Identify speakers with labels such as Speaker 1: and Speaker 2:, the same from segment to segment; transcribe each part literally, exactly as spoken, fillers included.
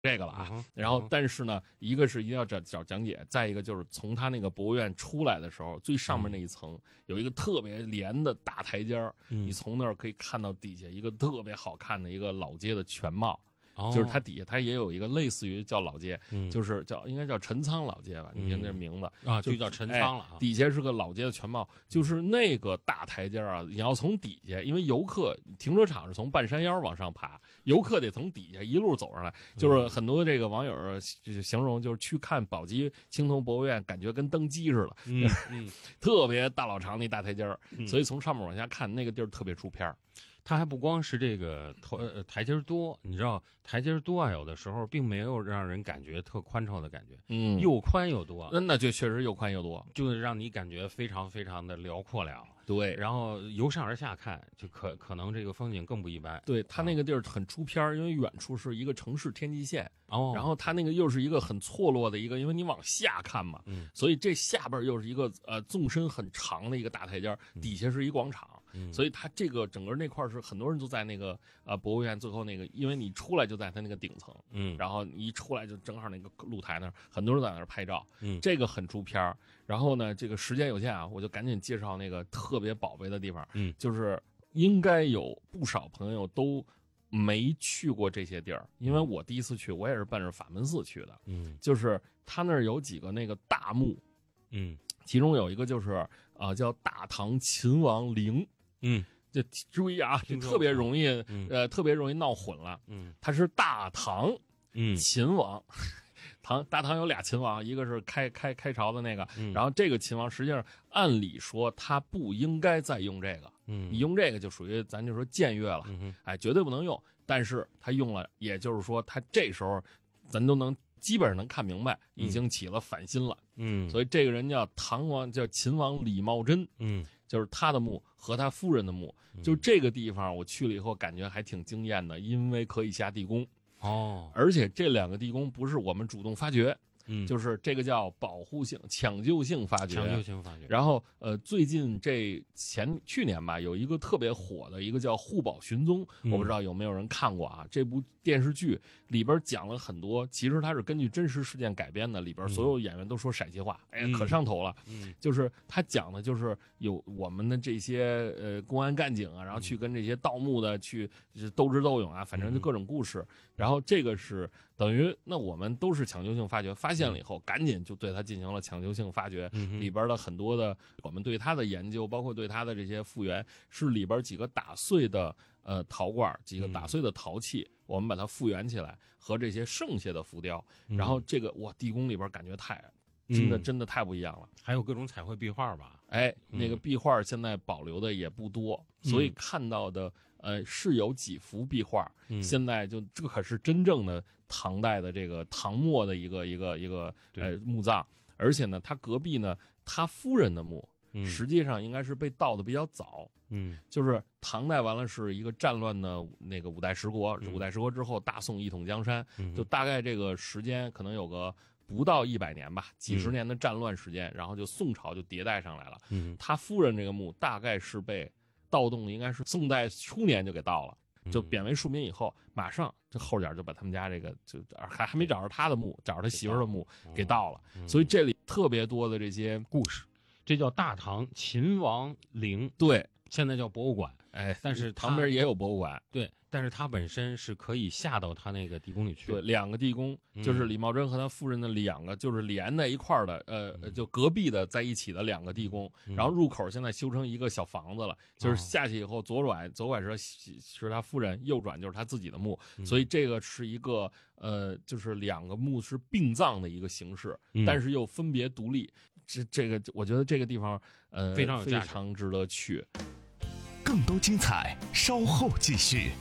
Speaker 1: 这个了啊。
Speaker 2: 嗯、
Speaker 1: 然后，但是呢，一个是一定要找找讲解，再一个就是从他那个博物院出来的时候，最上面那一层、嗯、有一个特别连的大台阶、嗯、你从那儿可以看到底下一个特别好看的一个老街的全貌。哦、就是它底下它也有一个类似于叫老街、嗯、就是叫应该叫陈仓老街吧，你听这名字、
Speaker 2: 嗯、啊，就叫陈仓了、啊
Speaker 1: 哎、底下是个老街的全貌，就是那个大台阶啊，你要从底下，因为游客停车场是从半山腰往上爬，游客得从底下一路走上来，就是很多这个网友形容就是去看宝鸡青铜博物院感觉跟登基似的，
Speaker 2: 嗯嗯，
Speaker 1: 特别大老长那大台阶、嗯、所以从上面往下看那个地儿特别出片。
Speaker 2: 它还不光是这个头呃台阶多，你知道台阶多啊，有的时候并没有让人感觉特宽敞的感觉，嗯，又宽又多，
Speaker 1: 那那就确实又宽又多，
Speaker 2: 就是让你感觉非常非常的辽阔了。
Speaker 1: 对，
Speaker 2: 然后由上而下看，就可可能这个风景更不一般。
Speaker 1: 对，它那个地儿很出片，因为远处是一个城市天际线，
Speaker 2: 哦，
Speaker 1: 然后它那个又是一个很错落的一个，因为你往下看嘛，嗯，所以这下边又是一个呃纵深很长的一个大台阶，底下是一广场。嗯，所以它这个整个那块是很多人都在那个呃博物院最后那个，因为你出来就在它那个顶层，嗯，然后你一出来就正好那个露台那儿，很多人在那儿拍照，嗯，这个很出片儿。然后呢，这个时间有限啊，我就赶紧介绍那个特别宝贝的地方，嗯，就是应该有不少朋友都没去过这些地儿，因为我第一次去，我也是奔着法门寺去的，嗯，就是他那儿有几个那个大墓，嗯，其中有一个就是啊、呃、叫大唐秦王陵。嗯，这注意啊，这特别容易，嗯、呃，特别容易闹混了。嗯，他是大唐，嗯，秦王，唐大唐有俩秦王，一个是开开开朝的那个，嗯、然后这个秦王实际上按理说他不应该再用这个，嗯，你用这个就属于咱就说僭越了，嗯、哎，绝对不能用。但是他用了，也就是说他这时候咱都能基本上能看明白，已经起了反心了。嗯，所以这个人叫唐王，叫秦王李茂贞。嗯。就是他的墓和他夫人的墓，就这个地方我去了以后感觉还挺惊艳的，因为可以下地宫哦，而且这两个地宫不是我们主动发掘，嗯，就是这个叫保护性、抢救性发掘，
Speaker 2: 抢救性发掘。
Speaker 1: 然后呃，最近这前去年吧，有一个特别火的一个叫《护宝寻踪》，我不知道有没有人看过啊？这部电视剧里边讲了很多，其实它是根据真实事件改编的，里边所有演员都说陕西话，哎呀，可上头了。嗯，就是他讲的就是有我们的这些呃公安干警啊，然后去跟这些盗墓的去斗智斗勇啊，反正就各种故事。然后这个是等于那我们都是抢救性发掘，发现了以后赶紧就对它进行了抢救性发掘，里边的很多的我们对它的研究，包括对它的这些复原，是里边几个打碎的呃陶罐，几个打碎的陶器，我们把它复原起来，和这些剩下的浮雕，然后这个哇地宫里边感觉太真的真的太不一样了。
Speaker 2: 还有各种彩绘壁画吧？
Speaker 1: 哎，那个壁画现在保留的也不多，所以看到的呃是有几幅壁画，现在就这可是真正的唐代的这个唐末的一个一个一个呃墓葬，而且呢，他隔壁呢，他夫人的墓。实际上应该是被盗的比较早，嗯，就是唐代完了是一个战乱的那个五代十国，嗯、五代十国之后大宋一统江山，嗯、就大概这个时间可能有个不到一百年吧，几十年的战乱时间，嗯、然后就宋朝就迭代上来了。嗯，他夫人这个墓大概是被盗洞，应该是宋代初年就给盗了。就贬为庶民以后，马上这后脚就把他们家这个就还还没找着他的墓，找着他媳妇的墓给盗了。嗯、所以这里特别多的这些故事。
Speaker 2: 这叫大唐秦王陵，
Speaker 1: 对，
Speaker 2: 现在叫博物馆，
Speaker 1: 哎，
Speaker 2: 但是
Speaker 1: 旁边也有博物馆，
Speaker 2: 对，但是它本身是可以下到他那个地宫里去，
Speaker 1: 对，两个地宫，嗯、就是李茂贞和他夫人的两个，就是连在一块儿的，呃，嗯、就隔壁的在一起的两个地宫，嗯、然后入口现在修成一个小房子了，嗯、就是下去以后左转，左拐是是他夫人，右转就是他自己的墓，嗯、所以这个是一个呃，就是两个墓是并葬的一个形式，嗯、但是又分别独立。这这个，我觉得这个地方，呃，
Speaker 2: 非常有
Speaker 1: 非常值得去。
Speaker 3: 更多精彩，稍后继续。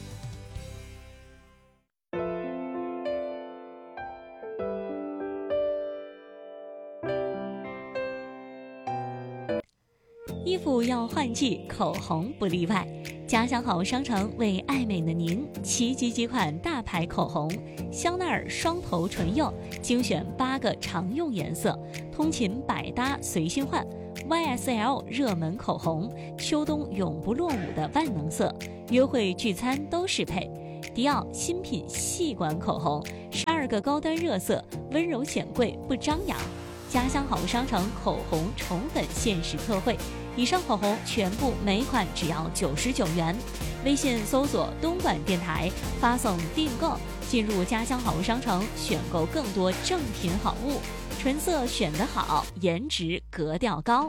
Speaker 4: 衣服要换季，口红不例外。家乡好商城为爱美的您齐集几款大牌口红，香奈儿双头唇釉精选八个常用颜色，通勤百搭随心换。Y S L 热门口红，秋冬永不落伍的万能色，约会聚餐都适配。 迪奥新品细管口红，十二个高端热色，温柔显贵不张扬。家乡好商城口红宠粉限时特惠，以上口红全部每款只要九十九元。微信搜索东莞电台，发送订购，进入家乡好商城选购更多正品好物，纯色选得好，颜值格调高。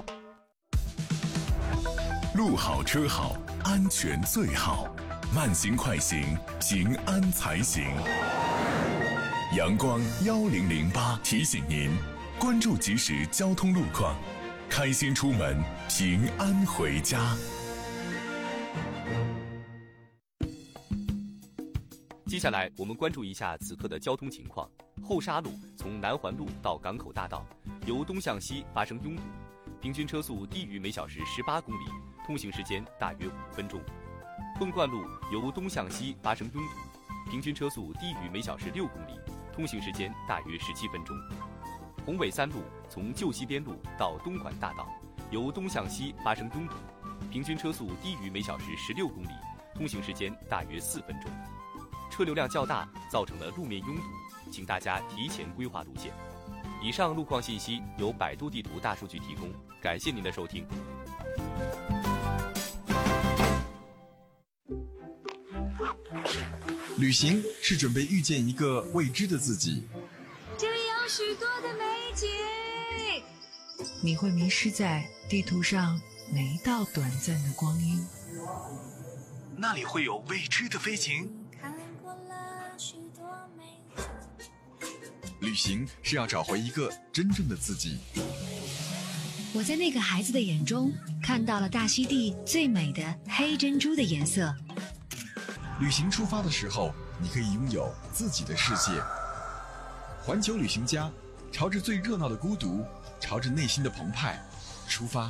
Speaker 3: 路好车好，安全最好，慢行快行，平安才行。阳光幺零零八提醒您，关注即时交通路况，开心出门，平安回家。
Speaker 5: 接下来我们关注一下此刻的交通情况。后沙路从南环路到港口大道，由东向西发生拥堵，平均车速低于每小时十八公里，通行时间大约五分钟。凤冠路由东向西发生拥堵，平均车速低于每小时六公里，通行时间大约十七分钟。宏伟三路从旧西边路到东莞大道，由东向西发生拥堵，平均车速低于每小时十六公里，通行时间大约四分钟。车流量较大，造成了路面拥堵，请大家提前规划路线。以上路况信息由百度地图大数据提供，感谢您的收听。
Speaker 6: 旅行是准备遇见一个未知的自己，
Speaker 7: 这里有许多的美景，
Speaker 8: 你会迷失在地图上每一道短暂的光阴。
Speaker 3: 那里会有未知的飞禽。
Speaker 7: 看过了许多美景。
Speaker 6: 旅行是要找回一个真正的自己。
Speaker 8: 我在那个孩子的眼中看到了大溪地最美的黑珍珠的颜色。
Speaker 6: 旅行出发的时候，你可以拥有自己的世界。环球旅行家，朝着最热闹的孤独，朝着内心的澎湃出发。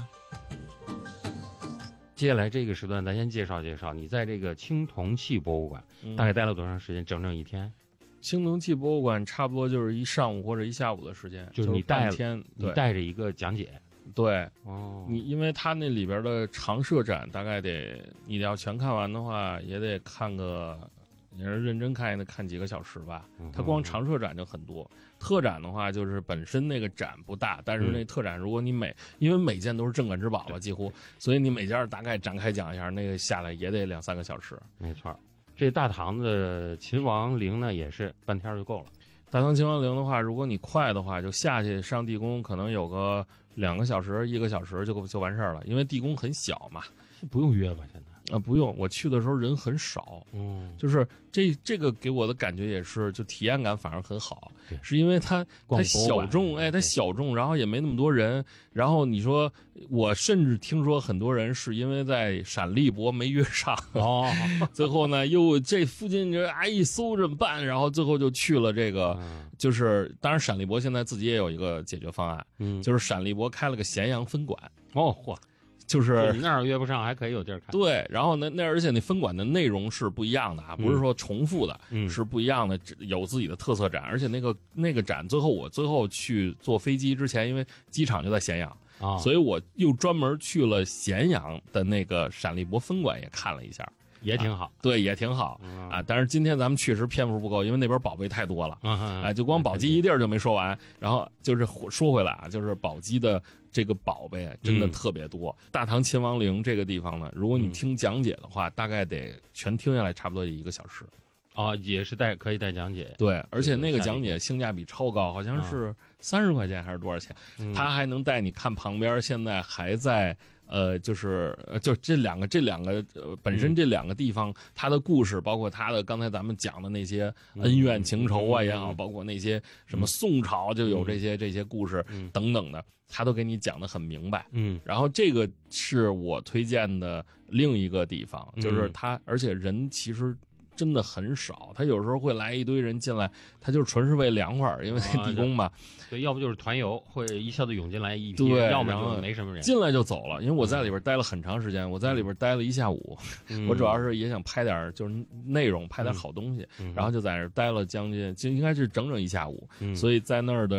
Speaker 2: 接下来这个时段，咱先介绍介绍你在这个青铜器博物馆、嗯、大概待了多长时间？整整一天。
Speaker 1: 青铜器博物馆差不多就是一上午或者一下午的时间，
Speaker 2: 就是你带
Speaker 1: 就是天，
Speaker 2: 你带着一个讲解。
Speaker 1: 对，
Speaker 2: 哦，
Speaker 1: 你因为它那里边的常设展大概得，你要全看完的话，也得看个，你要认真看也得看几个小时吧。它光常设展就很多，特展的话就是本身那个展不大，但是那特展如果你每，因为每件都是镇馆之宝了几乎，所以你每件大概展开讲一下，那个下来也得两三个小时。
Speaker 2: 没错，这大唐的秦王陵呢也是半天就够了。
Speaker 1: 大唐秦王陵的话，如果你快的话，就下去上地宫，可能有个两个小时、一个小时就就完事儿了，因为地宫很小嘛，
Speaker 2: 不用约吧？现在
Speaker 1: 啊，不用。我去的时候人很少，
Speaker 2: 嗯，
Speaker 1: 就是这这个给我的感觉也是，就体验感反而很好，是因为它它小众，哎，它小众，然后也没那么多人，然后你说我甚至听说很多人是因为在陕历博没约上，
Speaker 2: 哦，
Speaker 1: 最后呢又这附近这哎一搜怎么办？然后最后就去了这个。嗯就是当然陕历博现在自己也有一个解决方案，嗯，就是陕历博开了个咸阳分馆。
Speaker 2: 哦嚯，
Speaker 1: 就是
Speaker 2: 你那儿约不上还可以有地儿看。
Speaker 1: 对，然后呢那而且那分馆的内容是不一样的啊，不是说重复的，
Speaker 2: 嗯，
Speaker 1: 是不一样的，有自己的特色展。而且那个那个展最后我最后去坐飞机之前，因为机场就在咸阳啊，所以我又专门去了咸阳的那个陕历博分馆也看了一下。
Speaker 2: 也挺好，
Speaker 1: 啊，对，也挺好，嗯，啊。但是今天咱们确实篇幅不够，因为那边宝贝太多了，
Speaker 2: 嗯，
Speaker 1: 哎，就光宝鸡一地儿就没说完。然后就是说回来啊，就是宝鸡的这个宝贝真的特别多。嗯，大唐秦王陵这个地方呢，如果你听讲解的话，嗯，大概得全听下来差不多一个小时。
Speaker 2: 啊，也是带可以带讲解，
Speaker 1: 对，而且那个讲解性价比超高，好像是三十块钱还是多少钱？嗯，他还能带你看旁边现在还在。呃，就是就这两个这两个呃，本身这两个地方，它的故事，包括它的刚才咱们讲的那些恩怨情仇啊也好，包括那些什么宋朝就有这些这些故事等等的，他都给你讲得很明白。嗯，然后这个是我推荐的另一个地方，就是它，而且人其实。真的很少，他有时候会来一堆人进来，他就纯是为凉快，因为那地宫嘛，
Speaker 2: 啊，对，要不就是团游，会一下子涌进来一批，
Speaker 1: 对，
Speaker 2: 要么就没什么人，
Speaker 1: 进来就走了。因为我在里边待了很长时间，嗯，我在里边待了一下午，嗯，我主要是也想拍点就是内容，拍点好东西，嗯，然后就在那儿待了将近，就应该是整整一下午，嗯，所以在那儿的。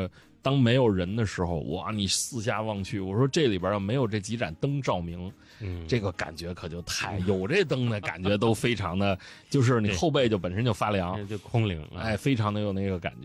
Speaker 1: 当没有人的时候，哇，你四下望去，我说这里边要没有这几盏灯照明，嗯，这个感觉可就太有这灯的感觉都非常的，就是你后背就本身就发凉，
Speaker 2: 就空灵，
Speaker 1: 哎，非常的有那个感觉。